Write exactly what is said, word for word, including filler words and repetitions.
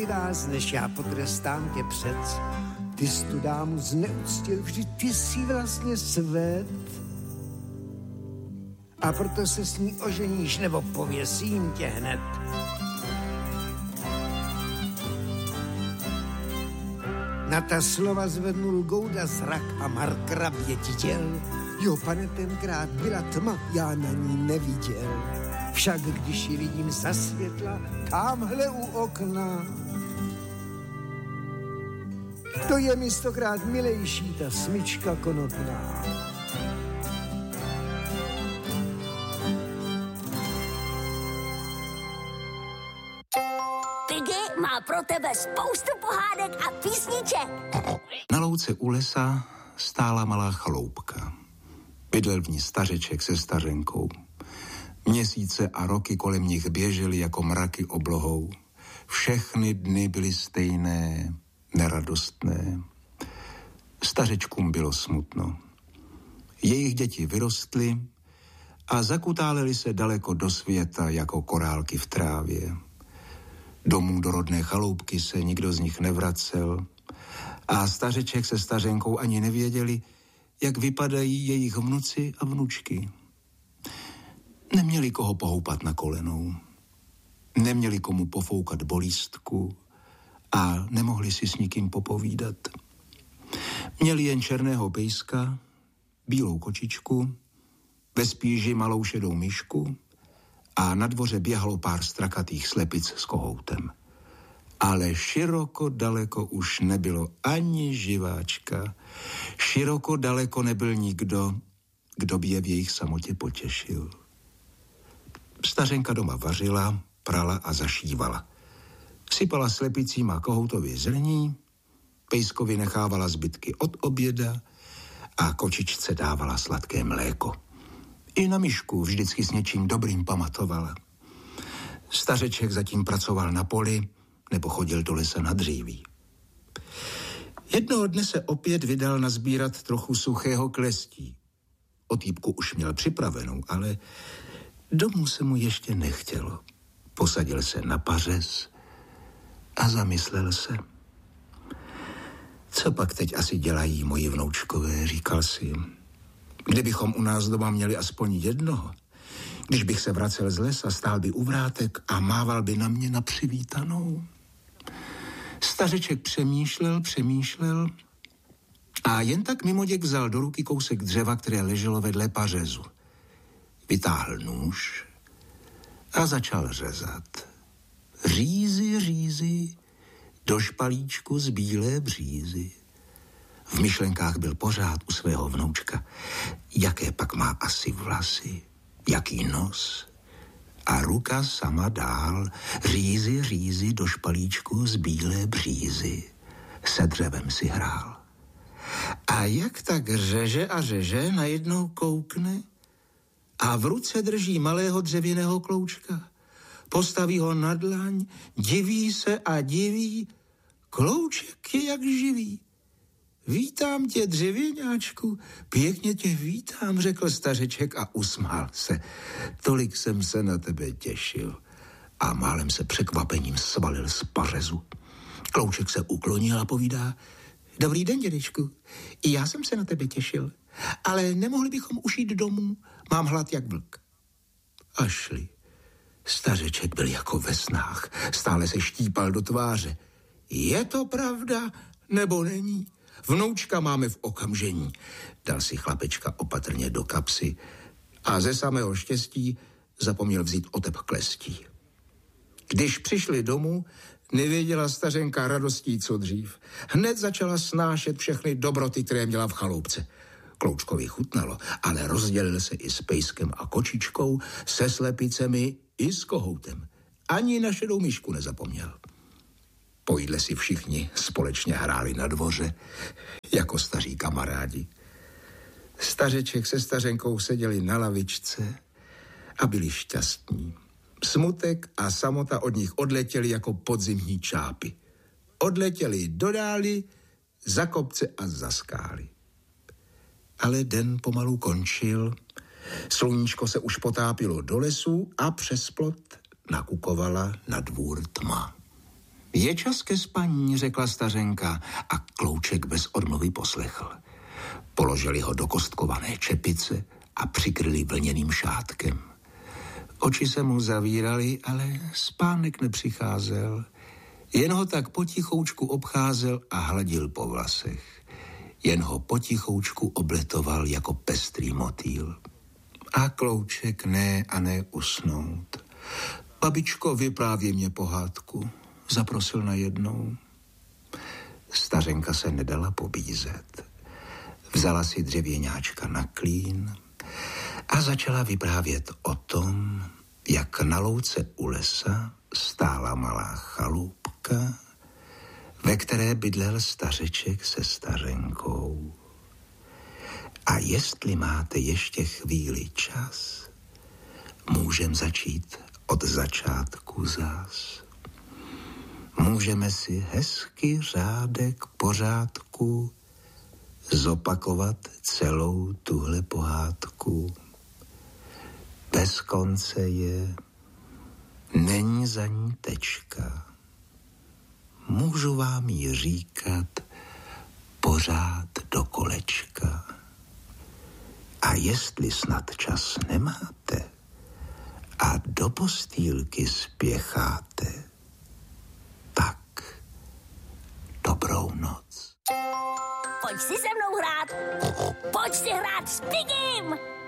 vyvázneš, já potrestám tě přec. Ty jsi tu dámu zneuctil, vždy ty jsi vlastně svět. A proto se s ní oženíš, nebo pověsím tě hned. Na ta slova zvednul Gouda zrak a Markra bětitěl. Jo, pane, tenkrát byla tma, já na ní neviděl. Však když ji vidím za světla, támhle u okna, to je mi stokrát milejší ta smyčka konopná. Piggy má pro tebe spoustu pohádek a písniček. Na louce u lesa stála malá chaloupka. Bydlel v ní stařeček se stařenkou. Měsíce a roky kolem nich běžely jako mraky oblohou. Všechny dny byly stejné, neradostné. Stařečkům bylo smutno. Jejich děti vyrostly a zakutáleli se daleko do světa jako korálky v trávě. Domů do rodné chaloupky se nikdo z nich nevracel a stařeček se stařenkou ani nevěděli, jak vypadají jejich vnuci a vnučky. Neměli koho pohoupat na kolenou, neměli komu pofoukat bolístku a nemohli si s nikým popovídat. Měli jen černého pejska, bílou kočičku, ve spíži malou šedou myšku a na dvoře běhalo pár strakatých slepic s kohoutem. Ale široko daleko už nebylo ani živáčka. Široko daleko nebyl nikdo, kdo by je v jejich samotě potěšil. Stařenka doma vařila, prala a zašívala. Sypala slepicím a kohoutově zrní, pejskovi nechávala zbytky od oběda a kočičce dávala sladké mléko. I na myšku vždycky s něčím dobrým pamatovala. Stařeček zatím pracoval na poli nebo chodil do lesa na dříví. Jednoho dne se opět vydal nazbírat trochu suchého klestí. Otýpku už měl připravenou, ale domů se mu ještě nechtělo. Posadil se na pařez a zamyslel se. Co pak teď asi dělají moji vnoučkové, říkal si. Kdybychom u nás doma měli aspoň jednoho, když bych se vracel z lesa, stál by u vrátek a mával by na mě na přivítanou. Stařeček přemýšlel, přemýšlel a jen tak mimoděk vzal do ruky kousek dřeva, které leželo vedle pařezu. Vytáhl nůž a začal řezat. Řízy, řízy, do špalíčku z bílé břízy. V myšlenkách byl pořád u svého vnoučka. Jaké pak má asi vlasy, jaký nos. A ruka sama dál, řízy, řízy, do špalíčku z bílé břízy. Se dřevem si hrál. A jak tak řeže a řeže, najednou koukne a v ruce drží malého dřevěného kloučka. Postaví ho na dlaň, diví se a diví, klouček je jak živý. Vítám tě, dřevěňáčku, pěkně tě vítám, řekl stařeček a usmál se. Tolik jsem se na tebe těšil a málem se překvapením svalil z pařezu. Klouček se uklonil a povídá, dobrý den, dědečku, i já jsem se na tebe těšil, ale nemohli bychom už jít domů, mám hlad jak vlk. A šli. Stařeček byl jako ve snách, stále se štípal do tváře. Je to pravda, nebo není? Vnoučka máme v okamžení. Dal si chlapečka opatrně do kapsy a ze samého štěstí zapomněl vzít otep klestí. Když přišli domů, nevěděla stařenka radostí, co dřív. Hned začala snášet všechny dobroty, které měla v chaloupce. Kloučkovi chutnalo, ale rozdělil se i s pejskem a kočičkou, se slepicemi i s kohoutem. Ani na šedou myšku nezapomněl. Po jídle si všichni společně hráli na dvoře, jako staří kamarádi. Stařeček se stařenkou seděli na lavičce a byli šťastní. Smutek a samota od nich odletěli jako podzimní čápy. Odletěli do dály, za kopce a za skály. Ale den pomalu končil, sluníčko se už potápilo do lesu a přes plot nakukovala na dvůr tma. Je čas ke spaní, řekla stařenka a Klouček bez odmluvy poslechl. Položili ho do kostkované čepice a přikryli vlněným šátkem. Oči se mu zavíraly, ale spánek nepřicházel. Jen ho tak potichoučku obcházel a hladil po vlasech. Jen ho potichoučku obletoval jako pestrý motýl. A Klouček ne a ne usnout. Babičko, vyprávěj mě pohádku, zaprosil najednou. Stařenka se nedala pobízet. Vzala si dřevěňáčka na klín a začala vyprávět o tom, jak na louce u lesa stála malá chalupka, ve které bydlel stařeček se stařenkou. A jestli máte ještě chvíli čas, můžem začít od začátku zás. Můžeme si hezky řádek pořádku zopakovat celou tuhle pohádku. Bez konce je, není za ní tečka. Můžu vám ji říkat pořád do kolečka. A jestli snad čas nemáte a do postýlky spěcháte, tak dobrou noc. Pojď si se mnou hrát. Pojď si hrát s Pigim.